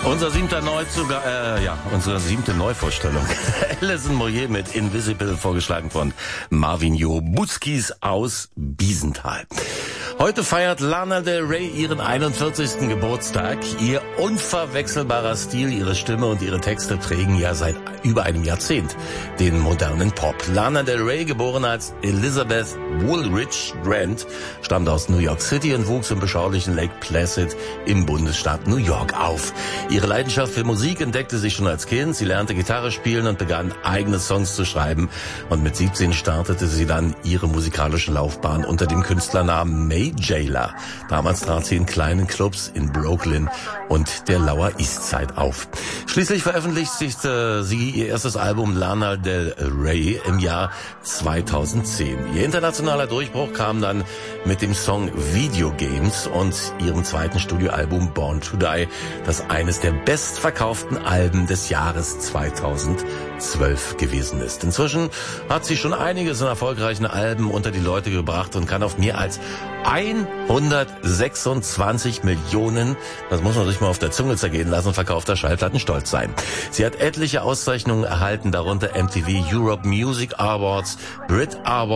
Unsere siebte Neuvorstellung. Alison Moyet mit Invisible, vorgeschlagen von Marvin Jo Butzkis aus Biesenthal. Heute feiert Lana Del Rey ihren 41. Geburtstag. Ihr unverwechselbarer Stil, ihre Stimme und ihre Texte prägen ja seit über einem Jahrzehnt den modernen Pop. Lana Del Rey, geboren als Elizabeth Woolridge Grant, stammt aus New York City und wuchs im beschaulichen Lake Placid im Bundesstaat New York auf. Ihre Leidenschaft für Musik entdeckte sie schon als Kind. Sie lernte Gitarre spielen und begann eigene Songs zu schreiben. Und mit 17 startete sie dann ihre musikalische Laufbahn unter dem Künstlernamen May Jayla. Damals trat sie in kleinen Clubs in Brooklyn und der Lower East Side auf. Schließlich veröffentlichte sie ihr erstes Album Lana Del Rey im Jahr 2010. Ihr internationaler Durchbruch kam dann mit dem Song Video Games und ihrem zweiten Studioalbum Born to Die, das eines der bestverkauften Alben des Jahres 2012 gewesen ist. Inzwischen hat sie schon einiges an erfolgreichen Alben unter die Leute gebracht und kann auf mehr als 126 Millionen, das muss man sich mal auf der Zunge zergehen lassen, verkaufter Schallplatten stolz sein. Sie hat etliche Auszeichnungen erhalten, darunter MTV Europe Music Awards, Brit Awards,